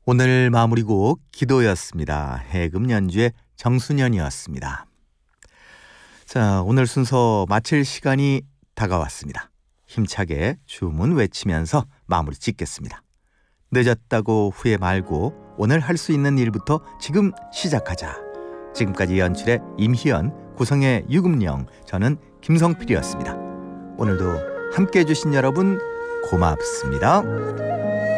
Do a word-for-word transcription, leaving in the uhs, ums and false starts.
오늘 마무리곡 기도였습니다. 해금 연주의 정순현이었습니다. 자, 오늘 순서 마칠 시간이 다가왔습니다. 힘차게 주문 외치면서 마무리 짓겠습니다. 늦었다고 후회 말고 오늘 할 수 있는 일부터 지금 시작하자. 지금까지 연출의 임희연, 구성의 유금령, 저는 김성필이었습니다. 오늘도 함께해 주신 여러분 고맙습니다.